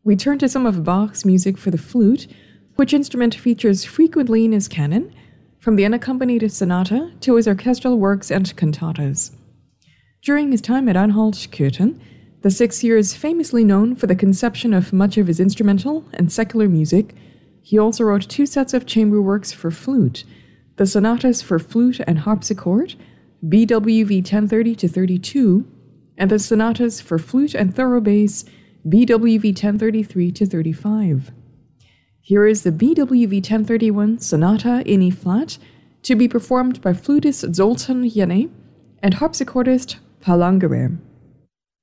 we turn to some of Bach's music for the flute, which instrument features frequently in his canon, from the unaccompanied sonata to his orchestral works and cantatas. During his time at Anhalt-Köthen, the 6 years famously known for the conception of much of his instrumental and secular music, he also wrote 2 sets of chamber works for flute, the sonatas for flute and harpsichord, BWV 1030-32, and the sonatas for flute and thorough-bass, BWV 1033-35. Here is the BWV 1031 Sonata in E-flat, to be performed by flutist Zoltan Janné and harpsichordist Paul Angerer.